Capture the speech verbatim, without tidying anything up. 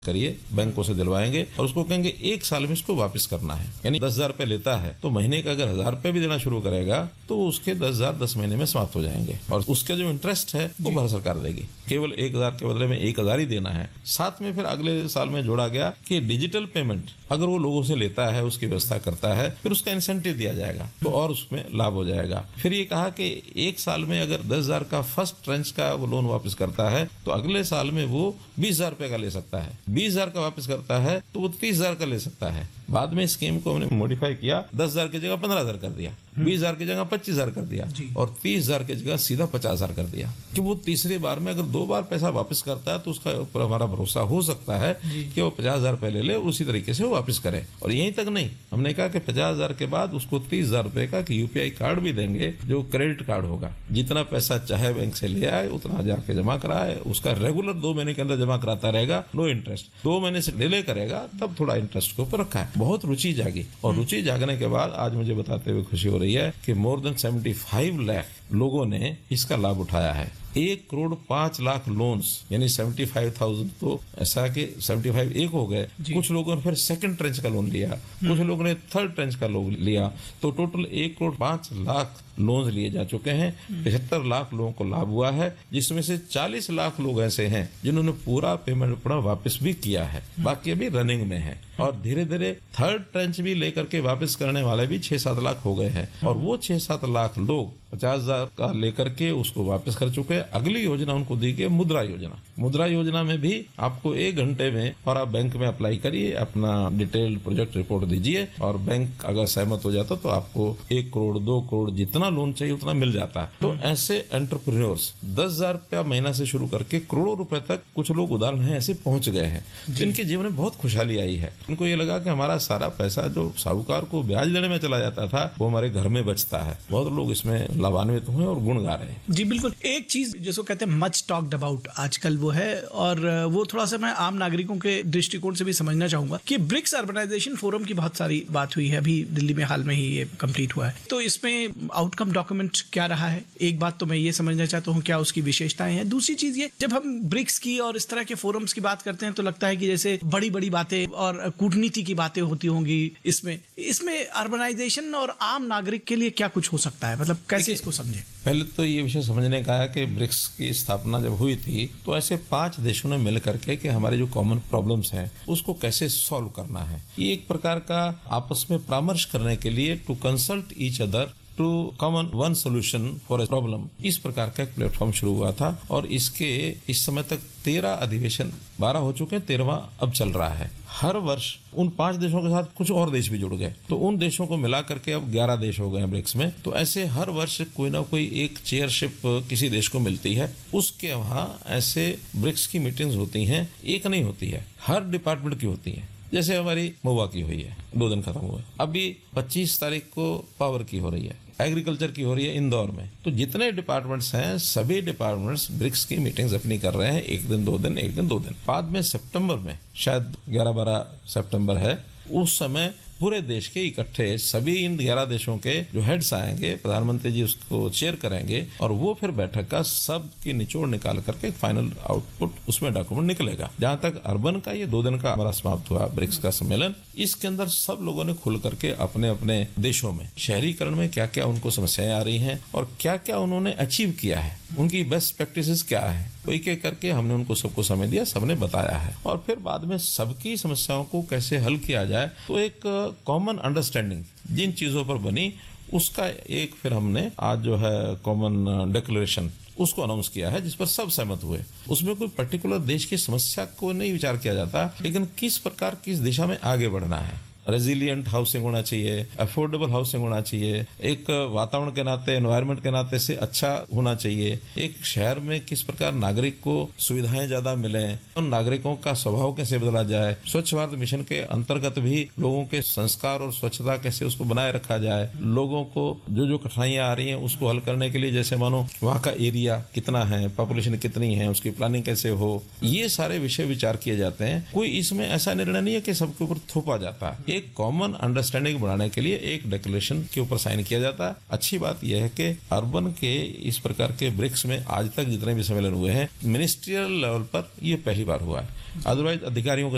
करिए, बैंकों से दिलवाएंगे और उसको कहेंगे एक साल में इसको वापस करना है। यानी दस हजार रुपए लेता है तो महीने का अगर हजार रुपए भी देना शुरू करेगा तो उसके दस हजार दस महीने में समाप्त हो जाएंगे और उसका जो इंटरेस्ट है वो भारत सरकार देगी। केवल एक हजार के बदले में एक हजार ही देना है। साथ में फिर अगले साल में जोड़ा गया कि डिजिटल पेमेंट अगर वो लोगों से लेता है, उसकी व्यवस्था करता है, फिर उसका इंसेंटिव दिया जाएगा तो और उसमें लाभ हो जाएगा। फिर ये कहा कि एक साल में अगर दस हजार का फर्स्ट ट्रेंच का वो लोन वापस करता है तो अगले साल में वो बीस हजार रुपए का ले सकता है। बीस हजार का वापस करता है तो वो तीस हजार का ले सकता है। बाद में स्कीम को हमने मॉडिफाई किया, दस हजार की जगह पंद्रह हजार कर दिया, बीस हजार की जगह पच्चीस हजार कर दिया और तीस हजार की जगह सीधा पचास हजार कर दिया कि वो तीसरी बार में अगर दो बार पैसा वापस करता है तो उसका ऊपर हमारा भरोसा हो सकता है कि वो पचास हजार पहले ले उसी तरीके से वो वापस करे। और यहीं तक नहीं, हमने कहा कि पचास हजार के बाद उसको तीस हजार रुपए का यूपीआई कार्ड भी देंगे जो क्रेडिट कार्ड होगा। जितना पैसा चाहे बैंक से ले आए उतना हजार के जमा कराए, उसका रेगुलर दो महीने के अंदर जमा कराता रहेगा, नो इंटरेस्ट। दो महीने से डिले करेगा तब थोड़ा इंटरेस्ट के ऊपर रखा है। बहुत रुचि जागी और रुचि जागने के बाद आज मुझे बताते हुए खुशी हो रही है कि more than seventy five lakh लोगों ने इसका लाभ उठाया है। एक करोड़ पांच लाख लोन्स यानी सेवेंटी फाइव थाउजेंड तो ऐसा कि सेवेंटी फाइव एक हो गए। कुछ लोगों ने फिर सेकंड ट्रेंच का लोन लिया, कुछ लोगों ने थर्ड ट्रेंच का लोन लिया, तो टोटल एक करोड़ पांच लाख लोन लिए जा चुके हैं। पचहत्तर लाख लोगों को लाभ हुआ है, जिसमें से चालीस लाख लोग ऐसे हैं जिन्होंने पूरा पेमेंट अपना वापस भी किया है, बाकी अभी रनिंग में है। और धीरे धीरे थर्ड ट्रेंच भी लेकर के वापस करने वाले भी छह सात लाख हो गए हैं और वो छह सात लाख लोग पचास हजार का लेकर के उसको वापस कर चुके हैं। अगली योजना उनको दी गई मुद्रा योजना। मुद्रा योजना में भी आपको एक घंटे में और आप बैंक में अप्लाई करिए, अपना डिटेल्ड प्रोजेक्ट रिपोर्ट दीजिए और बैंक अगर सहमत हो जाता तो आपको एक करोड़ दो करोड़ जितना लोन चाहिए उतना मिल जाता है। तो ऐसे एंटरप्रेन्योर्स दस हजार रुपया महीना से शुरू करके करोड़ों रुपए तक कुछ लोग उदाहरण है ऐसे पहुंच गए हैं जिनके जीवन में बहुत खुशहाली आई है। उनको ये लगा कि हमारा सारा पैसा जो साहूकार को ब्याज देने में चला जाता था वो हमारे घर में बचता है। बहुत लोग इसमें लाभान्वित हुए और गुण गा रहे हैं। जी बिल्कुल। एक चीज जिसको कहते हैं मच टॉक्ड अबाउट आजकल वो है और वो थोड़ा सा मैं आम नागरिकों के दृष्टिकोण से भी समझना चाहूंगा कि ब्रिक्स अर्बनाइजेशन फोरम की बहुत सारी बात हुई है, अभी दिल्ली में हाल में ही ये कंप्लीट हुआ है। तो इसमें आउटकम डॉक्यूमेंट क्या रहा है? एक बात तो मैं ये समझना चाहता हूँ क्या उसकी विशेषताएं हैं। दूसरी चीज ये, जब हम ब्रिक्स की और इस तरह के फोरम्स की बात करते हैं तो लगता है कि जैसे बड़ी बड़ी बातें और कूटनीति की बातें होती होंगी। इसमें इसमें अर्बनाइजेशन और आम नागरिक के लिए क्या कुछ हो सकता है, मतलब कैसे इसको समझे? पहले तो ये विषय समझने का है कि ब्रिक्स की स्थापना जब हुई थी तो ऐसे पांच देशों ने मिल करके कि हमारे जो कॉमन प्रॉब्लम्स हैं उसको कैसे सॉल्व करना है, ये एक प्रकार का आपस में परामर्श करने के लिए to consult each other two common one solution for a problem, इस प्रकार का एक प्लेटफॉर्म शुरू हुआ था। और इसके इस समय तक तेरह अधिवेशन बारह हो चुके हैं, तेरहवां अब चल रहा है। हर वर्ष उन पांच देशों के साथ कुछ और देश भी जुड़ गए तो उन देशों को मिला करके अब ग्यारह देश हो गए हैं ब्रिक्स में। तो ऐसे हर वर्ष कोई ना कोई एक चेयरशिप किसी देश को मिलती है, उसके वहाँ ऐसे ब्रिक्स की मीटिंग्स होती हैं। एक नहीं होती है, हर डिपार्टमेंट की होती है। जैसे हमारी महुआ की हुई है, दो दिन खत्म हुए। अभी पच्चीस तारीख को पावर की हो रही है, एग्रीकल्चर की हो रही है इंदौर में। तो जितने डिपार्टमेंट्स हैं सभी डिपार्टमेंट्स ब्रिक्स की मीटिंग्स अपनी कर रहे हैं, एक दिन दो दिन एक दिन दो दिन। बाद में सितंबर में शायद ग्यारह बारह सितंबर है, उस समय पूरे देश के इकट्ठे सभी इन ग्यारह देशों के जो हेड्स आएंगे, प्रधानमंत्री जी उसको चेयर करेंगे और वो फिर बैठक का सब की निचोड़ निकाल करके फाइनल आउटपुट उसमें डॉक्यूमेंट निकलेगा। जहां तक अर्बन का ये दो दिन का हमारा समाप्त हुआ ब्रिक्स का सम्मेलन, इसके अंदर सब लोगों ने खुल करके अपने अपने देशों में शहरीकरण में क्या क्या उनको समस्याएं आ रही हैं और क्या क्या उन्होंने अचीव किया है, उनकी बेस्ट प्रैक्टिसेस क्या है, तो एक एक करके हमने उनको सबको समय दिया, सबने बताया है। और फिर बाद में सबकी समस्याओं को कैसे हल किया जाए, तो एक कॉमन अंडरस्टैंडिंग जिन चीजों पर बनी उसका एक फिर हमने आज जो है कॉमन डिक्लेरेशन उसको अनाउंस किया है, जिस पर सब सहमत हुए। उसमें कोई पर्टिकुलर देश की समस्या को नहीं विचार किया जाता, लेकिन किस प्रकार किस दिशा में आगे बढ़ना है। रेजिलिएंट हाउसिंग होना चाहिए, अफोर्डेबल हाउसिंग होना चाहिए, एक वातावरण के नाते एनवायरनमेंट के नाते से अच्छा होना चाहिए। एक शहर में किस प्रकार नागरिक को सुविधाएं ज्यादा मिले, उन नागरिकों का स्वभाव कैसे बदला जाए। स्वच्छ भारत मिशन के अंतर्गत भी लोगों के संस्कार और स्वच्छता कैसे उसको बनाए रखा जाए। लोगों को जो जो कठिनाइयां आ रही हैं उसको हल करने के लिए, जैसे मानो वहाँ का एरिया कितना है, पॉपुलेशन कितनी है, उसकी प्लानिंग कैसे हो, ये सारे विषय विचार किए जाते हैं। कोई इसमें ऐसा निर्णय नहीं है कि सबके ऊपर थोपा जाता है। एक कॉमन अंडरस्टैंडिंग बनाने के लिए एक डिक्लेरेशन के ऊपर साइन किया जाता है। अच्छी बात यह है कि अर्बन के इस प्रकार के ब्रिक्स में आज तक जितने भी सम्मेलन हुए हैं मिनिस्ट्रियल लेवल पर ये पहली बार हुआ है। अदरवाइज अधिकारियों के